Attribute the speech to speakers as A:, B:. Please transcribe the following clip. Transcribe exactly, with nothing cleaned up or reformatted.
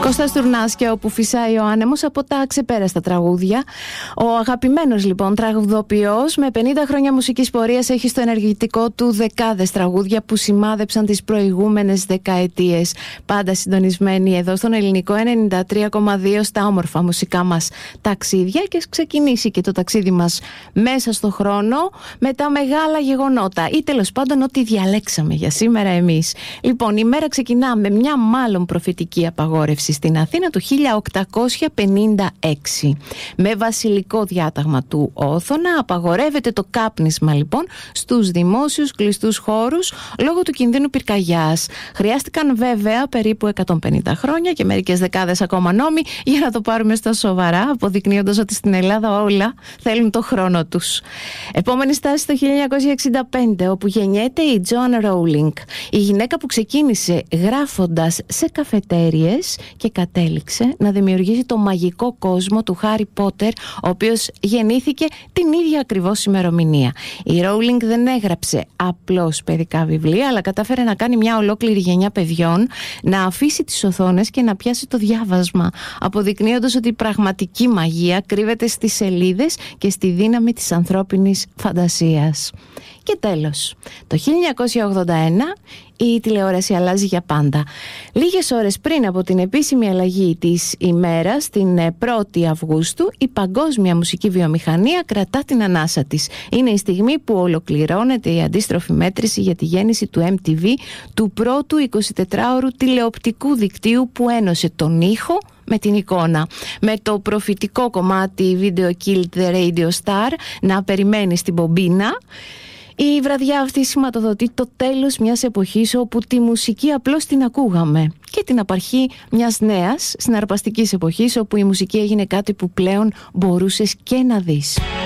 A: Κώστας Τουρνάς και όπου φυσάει ο άνεμος από τα ξεπέραστα τραγούδια. Ο αγαπημένος λοιπόν τραγουδοποιός με πενήντα χρόνια μουσικής πορείας έχει στο ενεργητικό του δεκάδες τραγούδια που σημάδεψαν τις προηγούμενες δεκαετίες. Πάντα συντονισμένοι εδώ στον Ελληνικό ενενήντα τρία κόμμα δύο στα όμορφα μουσικά μας ταξίδια, και ξεκινήσει και το ταξίδι μας μέσα στο χρόνο με τα μεγάλα γεγονότα ή τέλος πάντων ό,τι διαλέξαμε για σήμερα εμείς. Λοιπόν, η μέρα ξεκινά με μια μάλλον προφητική απαγόρευση στην Αθήνα του χίλια οκτακόσια πενήντα έξι. Με βασιλικό διάταγμα του Όθωνα απαγορεύεται το κάπνισμα λοιπόν στους δημόσιους κλειστούς χώρους λόγω του κινδύνου πυρκαγιάς. Χρειάστηκαν βέβαια περίπου εκατόν πενήντα χρόνια και μερικές δεκάδες ακόμα νόμοι για να το πάρουμε στα σοβαρά, αποδεικνύοντας ότι στην Ελλάδα όλα θέλουν το χρόνο τους. Επόμενη στάση το χίλια εννιακόσια εξήντα πέντε, όπου γεννιέται η Joanne Rowling, η γυναίκα που ξεκίνησε γράφοντας σε καφετέριες και κατέληξε να δημιουργήσει το μαγικό κόσμο του Χάρι Πότερ, ο οποίος γεννήθηκε την ίδια ακριβώς ημερομηνία. Η Rowling δεν έγραψε απλώς παιδικά βιβλία, αλλά κατάφερε να κάνει μια ολόκληρη γενιά παιδιών να αφήσει τις οθόνες και να πιάσει το διάβασμα, αποδεικνύοντας ότι η πραγματική μαγεία κρύβεται στις σελίδες και στη δύναμη της ανθρώπινης φαντασίας. Και τέλος, το χίλια εννιακόσια ογδόντα ένα η τηλεόραση αλλάζει για πάντα. Λίγες ώρες πριν από την επίσημη αλλαγή της ημέρας, την πρώτη Αυγούστου, η παγκόσμια μουσική βιομηχανία κρατά την ανάσα της. Είναι η στιγμή που ολοκληρώνεται η αντίστροφη μέτρηση για τη γέννηση του εμ τι βι, του πρώτου εικοσιτετράωρου τηλεοπτικού δικτύου που ένωσε τον ήχο με την εικόνα. Με το προφητικό κομμάτι Video Killed the Radio Star να περιμένει στην πομπίνα, η βραδιά αυτή σηματοδοτεί το τέλος μιας εποχής όπου τη μουσική απλώς την ακούγαμε και την απαρχή μιας νέας συναρπαστικής εποχής όπου η μουσική έγινε κάτι που πλέον μπορούσες και να δεις.